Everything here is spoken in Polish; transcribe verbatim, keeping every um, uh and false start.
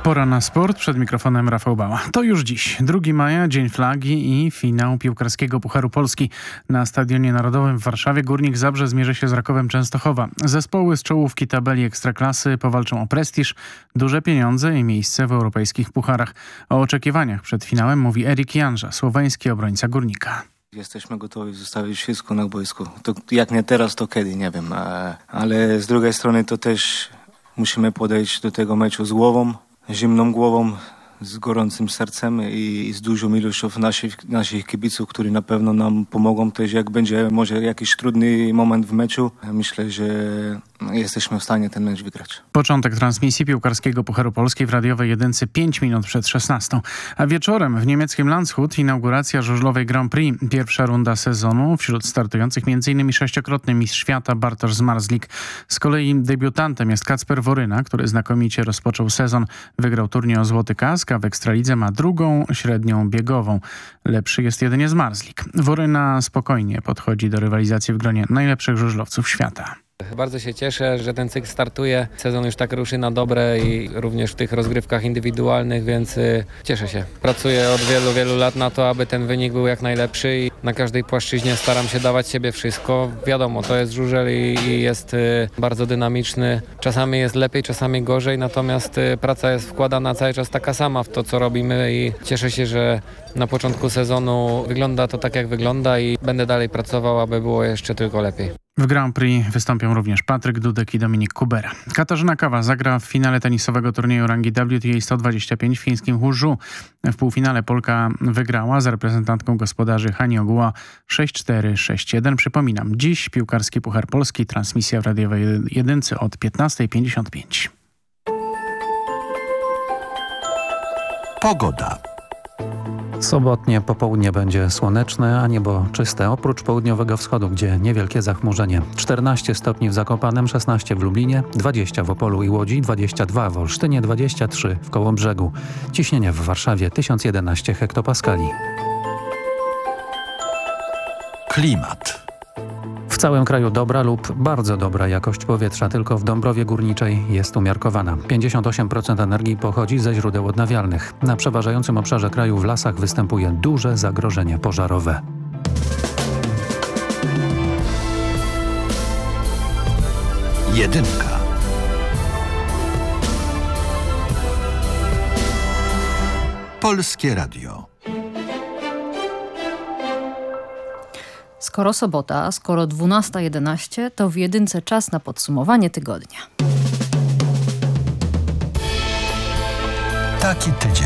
Pora na sport. Przed mikrofonem Rafał Bała. To już dziś, drugiego maja, Dzień Flagi i finał piłkarskiego Pucharu Polski. Na Stadionie Narodowym w Warszawie Górnik Zabrze zmierzy się z Rakowem Częstochowa. Zespoły z czołówki tabeli Ekstraklasy powalczą o prestiż, duże pieniądze i miejsce w europejskich pucharach. O oczekiwaniach przed finałem mówi Erik Janża, słoweński obrońca Górnika. Jesteśmy gotowi zostawić wszystko na boisku. To jak nie teraz, to kiedy, nie wiem. Ale z drugiej strony to też musimy podejść do tego meczu z głową, zimną głową, z gorącym sercem i z dużą ilością naszych, naszych kibiców, którzy na pewno nam pomogą też, jak będzie może jakiś trudny moment w meczu. Myślę, że jesteśmy w stanie ten mecz wygrać. Początek transmisji piłkarskiego Pucharu Polski w radiowej jedynce pięć minut przed szesnastą. A wieczorem w niemieckim Landshut inauguracja żużlowej Grand Prix. Pierwsza runda sezonu. Wśród startujących m.in. sześciokrotny mistrz świata Bartosz Zmarzlik. Z kolei debiutantem jest Kacper Woryna, który znakomicie rozpoczął sezon. Wygrał turniej o Złoty Kask, a w Ekstralidze ma drugą średnią biegową. Lepszy jest jedynie Zmarzlik. Woryna spokojnie podchodzi do rywalizacji w gronie najlepszych żużlowców świata. Bardzo się cieszę, że ten cykl startuje. Sezon już tak ruszy na dobre i również w tych rozgrywkach indywidualnych, więc y, cieszę się. Pracuję od wielu, wielu lat na to, aby ten wynik był jak najlepszy i na każdej płaszczyźnie staram się dawać siebie wszystko. Wiadomo, to jest żużel i, i jest y, bardzo dynamiczny. Czasami jest lepiej, czasami gorzej, natomiast y, praca jest wkładana cały czas taka sama w to, co robimy i cieszę się, że na początku sezonu wygląda to tak, jak wygląda i będę dalej pracował, aby było jeszcze tylko lepiej. W Grand Prix wystąpią również Patryk Dudek i Dominik Kubera. Katarzyna Kawa zagra w finale tenisowego turnieju rangi W T A sto dwadzieścia pięć w fińskim Huzhou. W półfinale Polka wygrała z reprezentantką gospodarzy Hani Oguła sześć cztery, sześć jeden. Przypominam, dziś piłkarski Puchar Polski, transmisja w radiowej jedynce od piętnasta pięćdziesiąt pięć. Pogoda. Sobotnie popołudnie będzie słoneczne, a niebo czyste, oprócz południowego wschodu, gdzie niewielkie zachmurzenie. czternaście stopni w Zakopanem, szesnaście w Lublinie, dwadzieścia w Opolu i Łodzi, dwadzieścia dwa w Olsztynie, dwadzieścia trzy w Kołobrzegu. Ciśnienie w Warszawie tysiąc jedenaście hektopaskali. Klimat. W całym kraju dobra lub bardzo dobra jakość powietrza, tylko w Dąbrowie Górniczej jest umiarkowana. pięćdziesiąt osiem procent energii pochodzi ze źródeł odnawialnych. Na przeważającym obszarze kraju w lasach występuje duże zagrożenie pożarowe. Jedynka. Polskie Radio. Skoro sobota, skoro dwunasta jedenaście, to w jedynce czas na podsumowanie tygodnia. Taki tydzień